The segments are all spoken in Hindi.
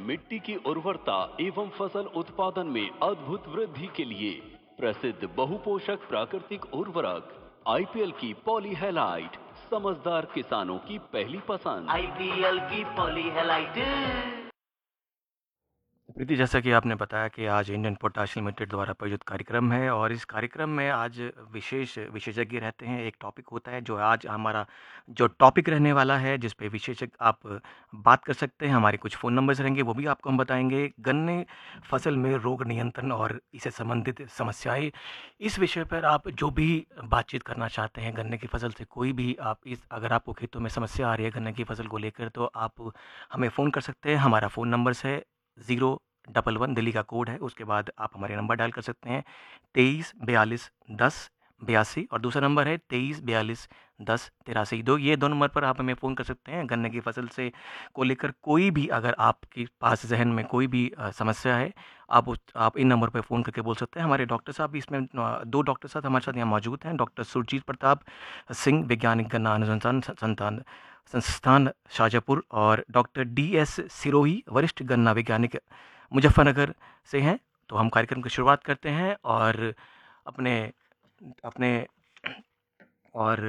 मिट्टी की उर्वरता एवं फसल उत्पादन में अद्भुत वृद्धि के लिए प्रसिद्ध बहुपोषक प्राकृतिक उर्वरक आईपीएल की पॉली हैलाइट समझदार किसानों की पहली पसंद। आईपीएल की पॉली हैलाइट। प्रीति, जैसा कि आपने बताया कि आज इंडियन पोटाश लिमिटेड द्वारा प्रायोजित कार्यक्रम है और इस कार्यक्रम में आज विशेषज्ञ रहते हैं। एक टॉपिक होता है जो आज हमारा जो टॉपिक रहने वाला है, जिस पे विशेषज्ञ आप बात कर सकते हैं। हमारे कुछ फ़ोन नंबर्स रहेंगे, वो भी आपको हम बताएंगे। गन्ने फसल में रोग नियंत्रण और इससे संबंधित समस्याएं, इस विषय पर आप जो भी बातचीत करना चाहते हैं गन्ने की फसल से, कोई भी आप इस अगर आपको खेतों में समस्या आ रही है गन्ने की फसल को लेकर, तो आप हमें फ़ोन कर सकते हैं। हमारा फ़ोन नंबर्स है 011 दिल्ली का कोड है। उसके बाद आप हमारे नंबर डायल कर सकते हैं 23 42 10 82, और दूसरा नंबर है 23 42 10 83 2। ये दो नंबर पर आप हमें फ़ोन कर सकते हैं। गन्ने की फसल से को लेकर कोई भी अगर आपके पास जहन में कोई भी समस्या है, आप इन नंबर पर फ़ोन करके बोल सकते हैं। हमारे डॉक्टर साहब भी इसमें दो डॉक्टर साहब हमारे साथ यहाँ मौजूद हैं। डॉक्टर सुरजीत प्रताप सिंह, वैज्ञानिक गन्ना अनुसंधान संस्थान शाजापुर, और डॉक्टर DS सिरोही, वरिष्ठ गन्ना वैज्ञानिक मुजफ्फरनगर से हैं। तो हम कार्यक्रम की शुरुआत करते हैं और अपने अपने और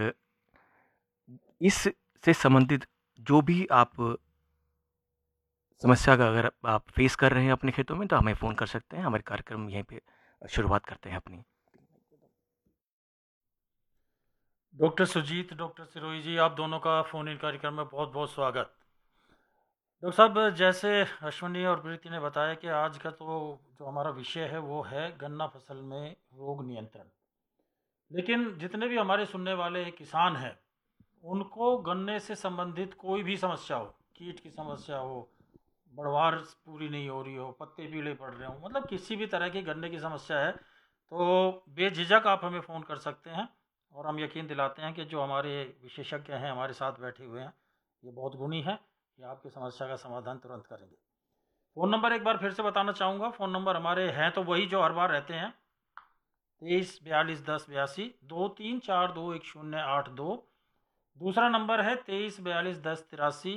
इससे संबंधित जो भी आप समस्या का अगर आप फेस कर रहे हैं अपने खेतों में, तो हमें फ़ोन कर सकते हैं। हमारे कार्यक्रम यहीं पे शुरुआत करते हैं अपनी। डॉक्टर सुजीत, डॉक्टर सिरोही जी, आप दोनों का फ़ोन इन कार्यक्रम में बहुत बहुत स्वागत। डॉक्टर साहब, जैसे अश्विनी और प्रीति ने बताया कि आज का तो जो हमारा विषय है वो है गन्ना फसल में रोग नियंत्रण। लेकिन जितने भी हमारे सुनने वाले किसान हैं, उनको गन्ने से संबंधित कोई भी समस्या हो, कीट की समस्या हो, बढ़वार पूरी नहीं हो रही हो, पत्ते पीले पड़ रहे हो, मतलब किसी भी तरह की गन्ने की समस्या है, तो बेझिझक आप हमें फ़ोन कर सकते हैं। और हम यकीन दिलाते हैं कि जो हमारे विशेषज्ञ हैं हमारे साथ बैठे हुए हैं, ये बहुत गुणी हैं, ये आपकी समस्या का समाधान तुरंत करेंगे। फ़ोन नंबर एक बार फिर से बताना चाहूँगा। फ़ोन नंबर हमारे हैं तो वही जो हर बार रहते हैं, 23 42 10 82, 23421082। दूसरा नंबर है 23 42 10 83,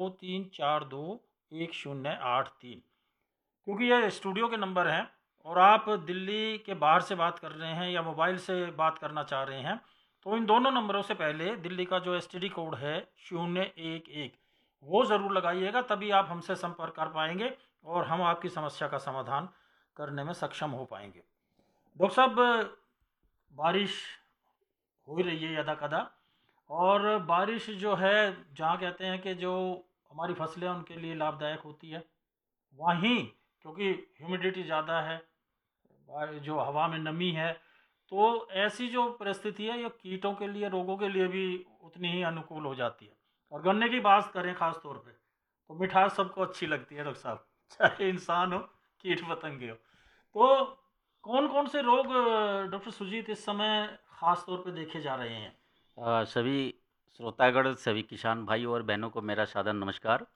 23421083। क्योंकि ये स्टूडियो के नंबर हैं और आप दिल्ली के बाहर से बात कर रहे हैं या मोबाइल से बात करना चाह रहे हैं, तो इन दोनों नंबरों से पहले दिल्ली का जो STD कोड है 011, वो ज़रूर लगाइएगा, तभी आप हमसे संपर्क कर पाएंगे और हम आपकी समस्या का समाधान करने में सक्षम हो पाएंगे। डॉक्टर साहब, बारिश हो रही है यदा कदा, और बारिश जो है जहाँ कहते हैं कि जो हमारी फसलें उनके लिए लाभदायक होती है, वहीं क्योंकि ह्यूमिडिटी ज़्यादा है, जो हवा में नमी है, तो ऐसी जो परिस्थिति है ये कीटों के लिए, रोगों के लिए भी उतनी ही अनुकूल हो जाती है। और गन्ने की बात करें ख़ास तौर पे, तो मिठास सबको अच्छी लगती है डॉक्टर साहब, चाहे इंसान हो, कीट पतंगे हो। तो कौन कौन से रोग डॉक्टर सुजीत इस समय ख़ास तौर पे देखे जा रहे हैं? सभी श्रोतागण, सभी किसान भाई और बहनों को मेरा सादर नमस्कार।